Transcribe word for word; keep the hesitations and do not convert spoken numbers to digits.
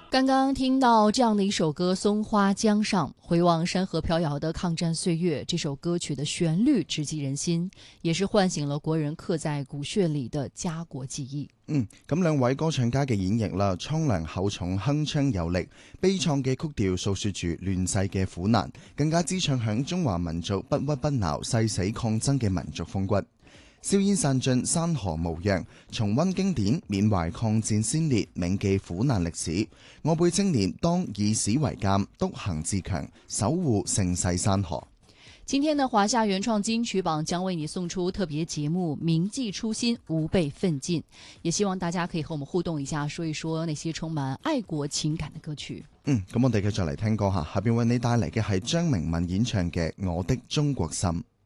刚刚听到这样的一首歌《松花江上》，回望山河飘摇的抗战岁月，这首歌曲的旋律直击人心，也是喚醒了國人刻在骨血裏的家國記憶。 嗯，咁兩位歌唱家嘅演繹啦，蒼涼厚重，鏗鏘有力，悲愴嘅曲調訴說住亂世嘅苦難，更加之唱響中華民族不屈不撓、誓死抗爭嘅民族風骨。硝煙散盡，山河無恙，重溫經典，緬懷抗戰先烈，銘記苦難歷史。我輩青年當以史為鑑，篤行自強，守護盛世山河。 今天的華夏原創金曲榜將為你送出特別節目《銘記初心，吾輩奮進》，也希望大家可以和我們互動一下，說一說那些充滿愛國情感的歌曲。 嗯，咁我哋繼續嚟聽歌吓，下邊為你帶嚟嘅係張明敏演唱嘅《我的中國心》。